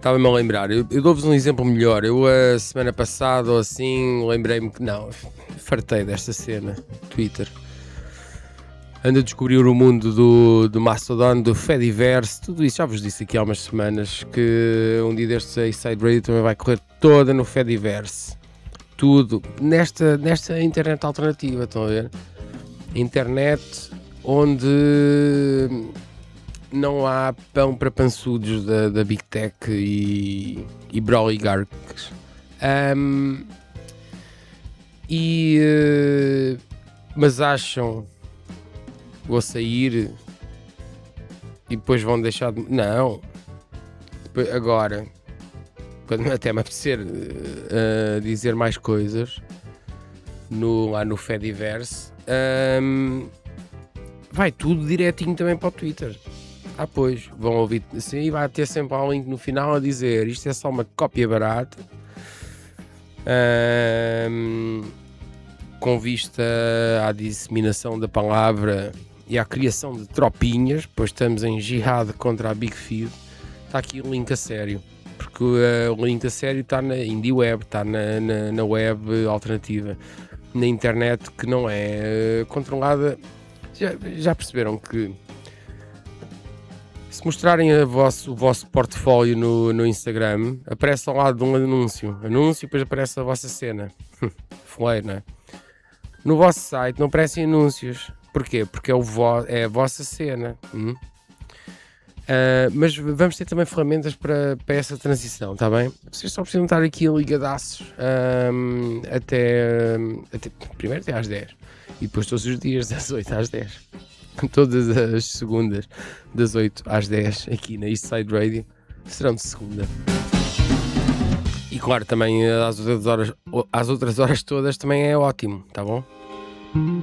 estava-me a lembrar. Eu dou-vos um exemplo melhor. Eu, a semana passada ou assim, lembrei-me que não, fartei desta cena. Twitter. Ando a descobrir o mundo do Mastodon, do Fediverse, tudo isso. Já vos disse aqui há umas semanas que um dia destes a Inside Radio também vai correr toda no Fediverse. Tudo. Nesta internet alternativa, estão a ver? Internet onde não há pão para pançudos da Big Tech e oligarcas. Mas acham vou sair e depois vão deixar de... Não. Depois, agora, quando até me apetecer dizer mais coisas lá no Fediverse, vai tudo direitinho também para o Twitter. Pois, vão ouvir assim e vai ter sempre um link no final a dizer isto é só uma cópia barata com vista à disseminação da palavra e à criação de tropinhas, pois estamos em jihad contra a Big Feed. Está aqui o link a sério, porque o link a sério está na Indie Web, está na web alternativa, na internet que não é controlada. Já perceberam que se mostrarem o vosso portfólio no Instagram, aparece ao lado de um anúncio e depois aparece a vossa cena. Foleiro, não é? No vosso site não aparecem anúncios. Porquê? Porque é a vossa cena. Mas vamos ter também ferramentas para essa transição, está bem? Vocês só precisam estar aqui ligadaços primeiro até às 10 e depois todos os dias das 8 às 10. Todas as segundas das 8 às 10 aqui na Eastside Radio serão de segunda. E claro, também às outras horas todas também é ótimo, tá bom?